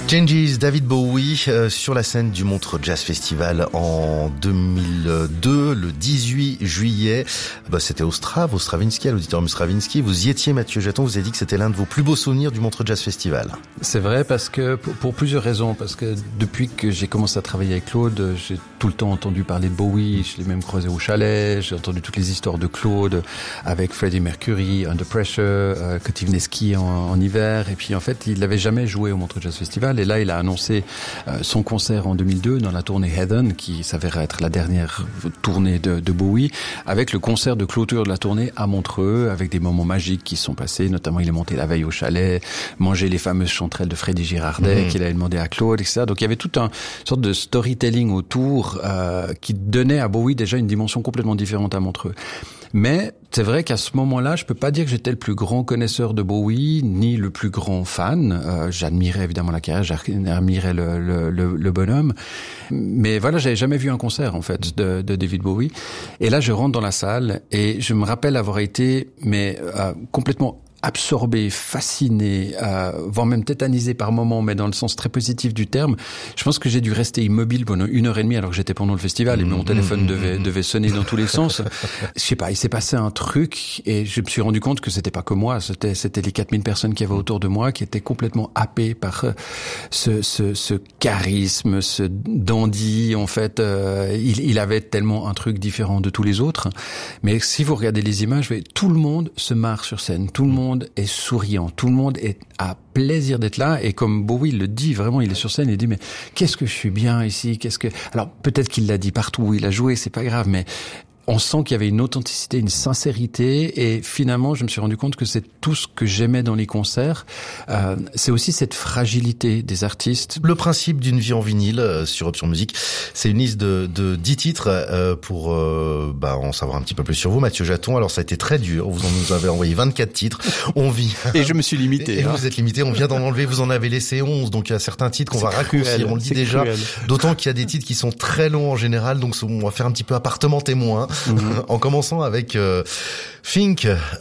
Changes, David Bowie sur la scène du Montreux Jazz Festival en 2002, le 18 juillet. C'était au Stravinsky, à l'auditorium Stravinsky. Vous y étiez, Mathieu Jaton, vous avez dit que c'était l'un de vos plus beaux souvenirs du Montreux Jazz Festival. C'est vrai parce que pour plusieurs raisons, parce que depuis que j'ai commencé à travailler avec Claude, j'ai tout le temps entendu parler de Bowie, je l'ai même croisé au chalet, j'ai entendu toutes les histoires de Claude avec Freddie Mercury, Under Pressure, quand il venait skier en hiver, et puis en fait il n'avait jamais joué au Montreux Jazz Festival, et là il a annoncé son concert en 2002 dans la tournée Heaven, qui s'avérait être la dernière tournée de Bowie, avec le concert de clôture de la tournée à Montreux, avec des moments magiques qui se sont passés, notamment il est monté la veille au chalet, manger les fameuses chanterelles de Freddy Girardet qu'il avait demandé à Claude, etc. Donc il y avait toute une sorte de storytelling autour qui donnait à Bowie déjà une dimension complètement différente à Montreux. Mais c'est vrai qu'à ce moment-là, je peux pas dire que j'étais le plus grand connaisseur de Bowie, ni le plus grand fan. J'admirais évidemment la carrière, j'admirais le bonhomme. Mais voilà, j'avais jamais vu un concert, en fait, de David Bowie. Et là, je rentre dans la salle et je me rappelle avoir été, complètement absorbé, fasciné, voire même tétanisé par moments, mais dans le sens très positif du terme. Je pense que j'ai dû rester immobile pendant 1h30 alors que j'étais pendant le festival et mon téléphone devait sonner dans tous les sens. Je sais pas, il s'est passé un truc et je me suis rendu compte que c'était pas que moi, c'était les 4000 personnes qui avaient autour de moi qui étaient complètement happées par ce charisme, ce dandy. En fait, il avait tellement un truc différent de tous les autres. Mais si vous regardez les images, tout le monde se marre sur scène, tout le monde est souriant, tout le monde a plaisir d'être là, et comme Bowie le dit vraiment, il est sur scène, il dit mais qu'est-ce que je suis bien ici, alors peut-être qu'il l'a dit partout où il a joué, c'est pas grave, mais on sent qu'il y avait une authenticité, une sincérité, et finalement, je me suis rendu compte que c'est tout ce que j'aimais dans les concerts. C'est aussi cette fragilité des artistes. Le principe d'une vie en vinyle sur Option Musique, c'est une liste de 10 titres pour en savoir un petit peu plus sur vous, Mathieu Jaton. Alors ça a été très dur, vous nous avez envoyé 24 titres. Et je me suis limité. Et vous êtes limité, on vient d'en enlever, vous en avez laissé 11, donc il y a certains titres qu'on va raccourcir, on le dit déjà. Cruel. D'autant qu'il y a des titres qui sont très longs en général, donc on va faire un petit peu appartement témoin. En commençant avec Fink,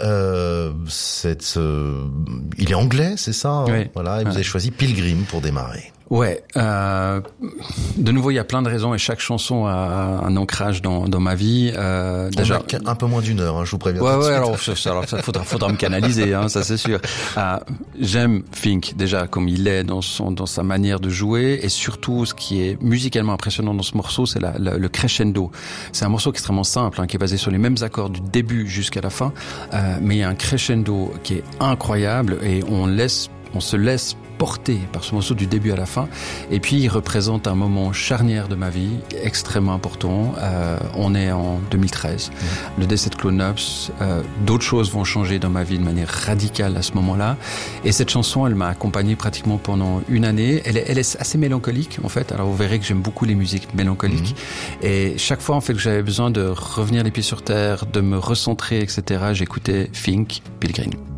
il est anglais, c'est ça, hein? Oui. Voilà, et vous avez choisi Pilgrim pour démarrer. Ouais, de nouveau, il y a plein de raisons et chaque chanson a un ancrage dans ma vie. Déjà un peu moins d'une heure, hein, je vous préviens. Ouais, alors ça faudra me canaliser, hein, ça c'est sûr. J'aime Fink déjà comme il est dans sa manière de jouer, et surtout ce qui est musicalement impressionnant dans ce morceau, c'est le crescendo. C'est un morceau extrêmement simple, hein, qui est basé sur les mêmes accords du début jusqu'à la fin, mais il y a un crescendo qui est incroyable et on se laisse porté par ce morceau du début à la fin, et puis il représente un moment charnière de ma vie, extrêmement important. On est en 2013, le décès de Claude Nobs, d'autres choses vont changer dans ma vie de manière radicale à ce moment-là, et cette chanson, elle m'a accompagné pratiquement pendant une année. Elle est assez mélancolique en fait, alors vous verrez que j'aime beaucoup les musiques mélancoliques, et chaque fois en fait que j'avais besoin de revenir les pieds sur terre, de me recentrer, etc., j'écoutais Fink, Pilgrim.